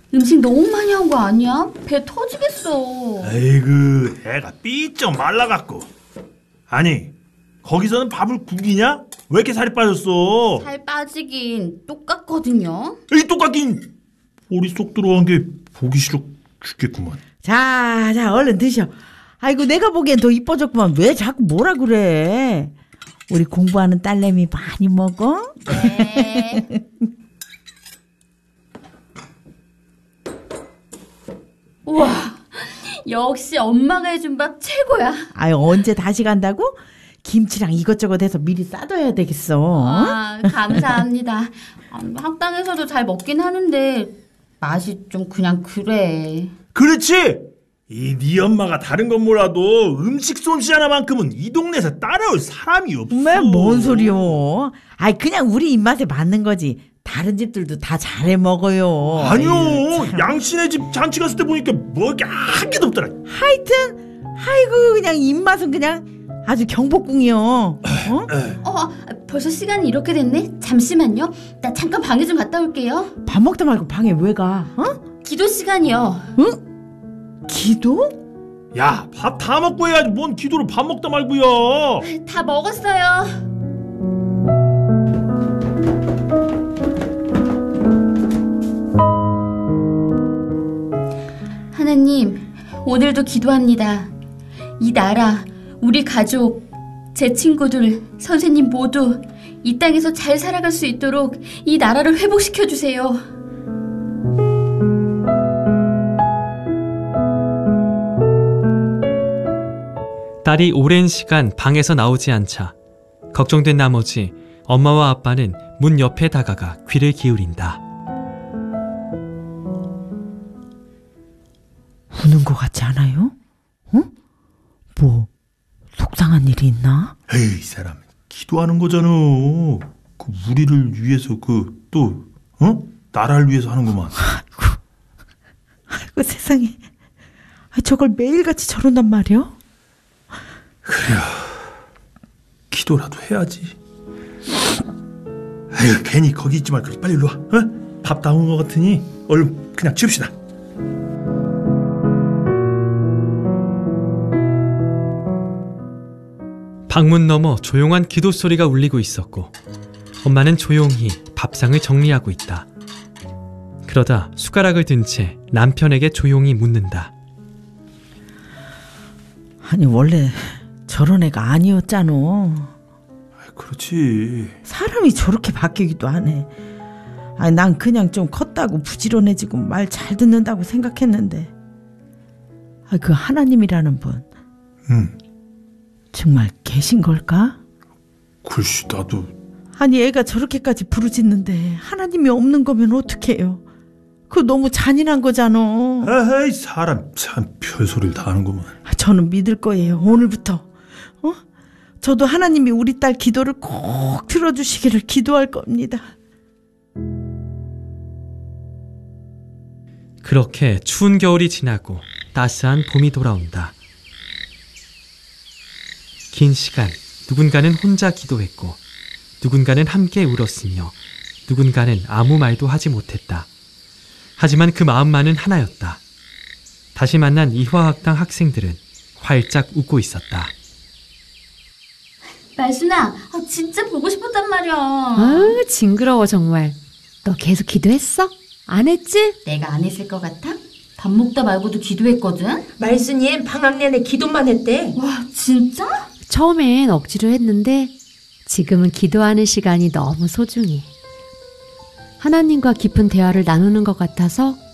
음식 너무 많이 한 거 아니야? 배 터지겠어. 에이그, 애가 삐쩍 말라갖고. 아니, 거기서는 밥을 굶기냐? 왜 이렇게 살이 빠졌어? 살 빠지긴 똑같거든요. 에이, 똑같긴. 볼이 쏙 들어간 게 보기 싫어 죽겠구만. 자, 얼른 드셔. 아이고, 내가 보기엔 더 이뻐졌구만. 왜 자꾸 뭐라 그래? 우리 공부하는 딸내미 많이 먹어? 네. 우와, 역시 엄마가 해준 밥 최고야. 아유, 언제 다시 간다고? 김치랑 이것저것 해서 미리 싸둬야 되겠어. 아, 감사합니다. 학당에서도 잘 먹긴 하는데 맛이 좀 그냥 그래. 그렇지. 이 네 엄마가 다른 건 몰라도 음식 솜씨 하나만큼은 이 동네에서 따라올 사람이 없어. 왜, 뭔 소리요? 아이, 그냥 우리 입맛에 맞는 거지. 다른 집들도 다 잘해 먹어요. 아니요, 아유, 양씨네 집 잔치 갔을 때 보니까 먹을 게 한 개도 없더라. 하여튼 아이고, 그냥 입맛은 그냥 아주 경복궁이요. 벌써 시간이 이렇게 됐네? 잠시만요. 나 잠깐 방에 좀 갔다 올게요. 밥 먹다 말고 방에 왜 가? 기도 시간이요. 응? 기도? 야, 밥 다 먹고 해야지 뭔 기도를 밥 먹다 말고요. 다 먹었어요. 하나님, 오늘도 기도합니다. 이 나라, 우리 가족, 제 친구들, 선생님 모두 이 땅에서 잘 살아갈 수 있도록 이 나라를 회복시켜 주세요. 딸이 오랜 시간 방에서 나오지 않자 걱정된 나머지 엄마와 아빠는 문 옆에 다가가 귀를 기울인다. 우는 것 같지 않아요? 뭐 속상한 일이 있나? 에이, 이 사람 기도하는 거잖아. 그 우리를 위해서 나라를 위해서 하는구만. 아이고 세상에. 저걸 매일같이 저런단 말이야? 그래, 기도라도 해야지. 에휴, 괜히 거기 있지 말고 빨리 일로 와. 밥 다 먹은 것 같으니 얼른 그냥 치웁시다. 방문 너머 조용한 기도 소리가 울리고 있었고 엄마는 조용히 밥상을 정리하고 있다. 그러다 숟가락을 든 채 남편에게 조용히 묻는다. 아니, 원래 저런 애가 아니었잖아. 그렇지. 사람이 저렇게 바뀌기도 하네. 아니, 난 그냥 좀 컸다고 부지런해지고 말 잘 듣는다고 생각했는데, 그 하나님이라는 분, 정말 계신 걸까? 글쎄, 나도. 아니, 애가 저렇게까지 부르짖는데 하나님이 없는 거면 어떡해요? 그거 너무 잔인한 거잖아. 에이, 사람 참 별소리를 다 하는구만. 저는 믿을 거예요, 오늘부터. 저도 하나님이 우리 딸 기도를 꼭 들어주시기를 기도할 겁니다. 그렇게 추운 겨울이 지나고 따스한 봄이 돌아온다. 긴 시간 누군가는 혼자 기도했고 누군가는 함께 울었으며 누군가는 아무 말도 하지 못했다. 하지만 그 마음만은 하나였다. 다시 만난 이화학당 학생들은 활짝 웃고 있었다. 말순아, 진짜 보고 싶었단 말이야. 아유, 징그러워 정말. 너 계속 기도했어? 안 했지? 내가 안 했을 것 같아? 밥 먹다 말고도 기도했거든? 말순이엔 방학 내내 기도만 했대. 와, 진짜? 처음엔 억지로 했는데 지금은 기도하는 시간이 너무 소중해. 하나님과 깊은 대화를 나누는 것 같아서